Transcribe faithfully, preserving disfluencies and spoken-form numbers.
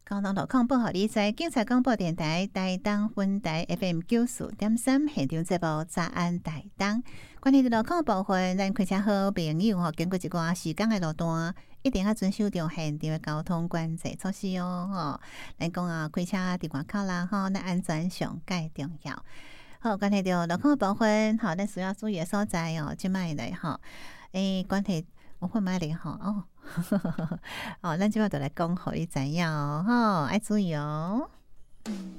交通路况不好理在警察广播电台台东分台 F M 九四点三现场节目早安台东。关于路况部分，咱开车好朋友吼，经过一段时间的路段，一定要遵守着现场的交通管制措施哦。吼，咱讲啊，开车伫外口啦，吼，咱安全上介重要。好，关系到路况部分，好，咱需要注意的所在哦，即摆来吼，诶，关系。我会买零吼哦，哦，咱即摆就来讲，互你知影哦，吼，爱注意哦。